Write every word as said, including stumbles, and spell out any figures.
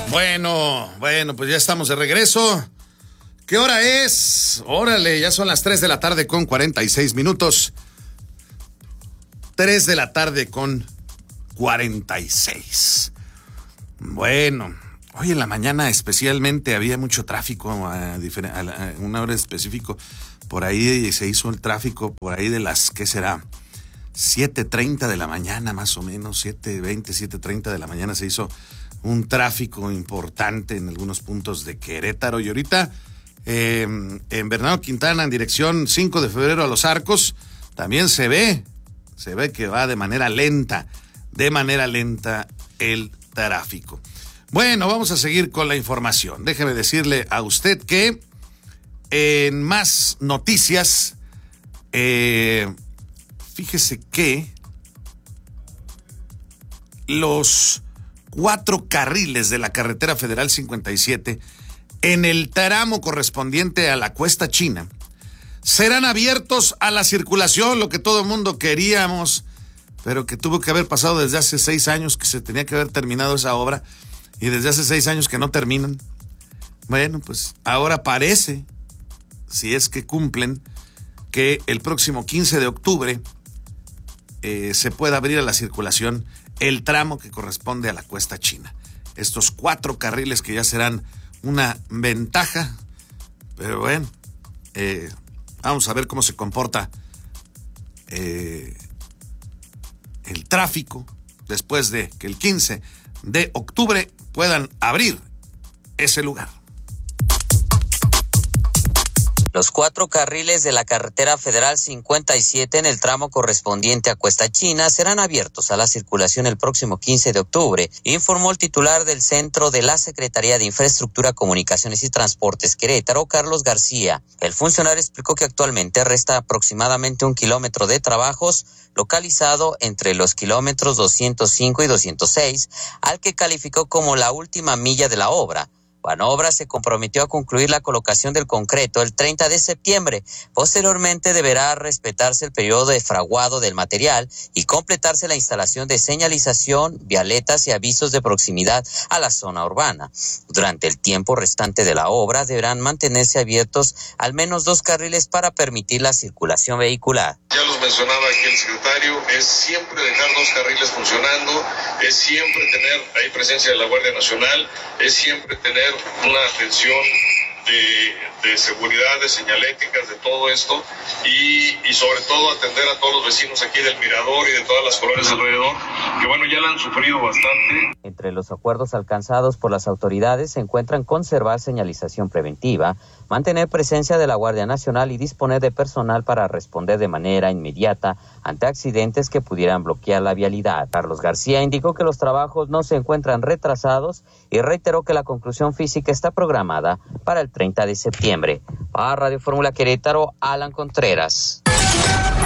Bueno, bueno, pues ya estamos de regreso. ¿Qué hora es? Órale, ya son las tres de la tarde con cuarenta y seis minutos. tres de la tarde con cuarenta y seis. Bueno, hoy en la mañana especialmente había mucho tráfico a, a una hora específica. Por ahí se hizo el tráfico por ahí de las, ¿qué será? siete treinta de la mañana más o menos, siete veinte, siete treinta de la mañana se hizo un tráfico importante en algunos puntos de Querétaro. Y ahorita eh, en Bernardo Quintana, en dirección cinco de febrero a Los Arcos, también se ve, se ve que va de manera lenta, de manera lenta el tráfico. Bueno, vamos a seguir con la información. Déjeme decirle a usted que en más noticias, eh, fíjese que los cuatro carriles de la carretera federal cincuenta y siete en el tramo correspondiente a la Cuesta China serán abiertos a la circulación, lo que todo el mundo queríamos, pero que tuvo que haber pasado desde hace seis años que se tenía que haber terminado esa obra y desde hace seis años que no terminan. Bueno, pues ahora parece, si es que cumplen, que el próximo quince de octubre eh, se pueda abrir a la circulación el tramo que corresponde a la Cuesta China. Estos cuatro carriles que ya serán una ventaja, pero bueno, eh, vamos a ver cómo se comporta eh, el tráfico después de que el quince de octubre puedan abrir ese lugar. Los cuatro carriles de la carretera federal cincuenta y siete en el tramo correspondiente a Cuesta China serán abiertos a la circulación el próximo quince de octubre, informó el titular del Centro de la Secretaría de Infraestructura, Comunicaciones y Transportes Querétaro, Carlos García. El funcionario explicó que actualmente resta aproximadamente un kilómetro de trabajos localizado entre los kilómetros doscientos cinco y doscientos seis, al que calificó como la última milla de la obra. Banobra se comprometió a concluir la colocación del concreto el treinta de septiembre. Posteriormente deberá respetarse el periodo de fraguado del material y completarse la instalación de señalización, vialetas y avisos de proximidad a la zona urbana. Durante el tiempo restante de la obra deberán mantenerse abiertos al menos dos carriles para permitir la circulación vehicular. Ya los mencionaba aquí el secretario, es siempre dejar dos carriles funcionando, es siempre tener ahí presencia de la Guardia Nacional, es siempre tener una atención de, de seguridad, de señaléticas, de todo esto y, y sobre todo atender a todos los vecinos aquí del Mirador y de todas las colonias alrededor, que bueno, ya la han sufrido bastante. Entre los acuerdos alcanzados por las autoridades se encuentran conservar señalización preventiva, mantener presencia de la Guardia Nacional y disponer de personal para responder de manera inmediata ante accidentes que pudieran bloquear la vialidad. Carlos García indicó que los trabajos no se encuentran retrasados y reiteró que la conclusión física está programada para el treinta de septiembre. Para Radio Fórmula Querétaro, Alan Contreras.